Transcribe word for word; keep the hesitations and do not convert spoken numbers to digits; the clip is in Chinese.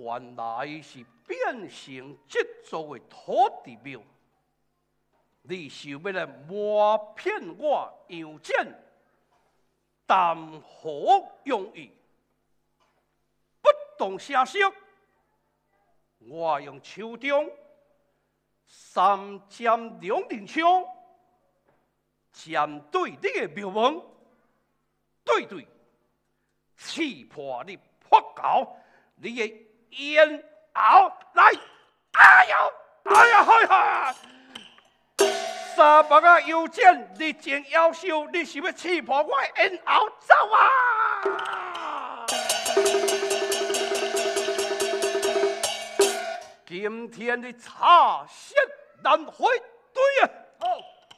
原来是变成这座的土地庙，你想要来抹骗我杨戬，谈何容易？不动声色，我用手中三尖两刃枪，针对你的庙门，对对，刺破你破口，你的咽喉来！哎呦，哎呀，哎呀！三百个邮件，你真夭寿，你是要刺破我的咽喉走啊！今天的茶色难回对啊！